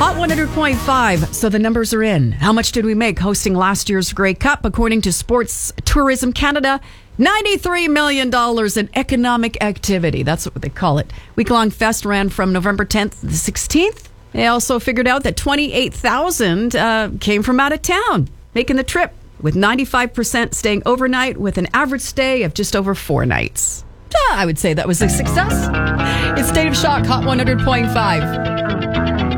Hot 100.5. So the numbers are in. How much did we make hosting last year's Grey Cup? According to Sports Tourism Canada, $93 million in economic activity. That's what they call it. Week-long fest ran from November 10th to the 16th. They also figured out that 28,000 came from out of town, making the trip, with 95% staying overnight with an average stay of just over 4 nights. I would say that was a success. It's State of Shock, Hot 100.5.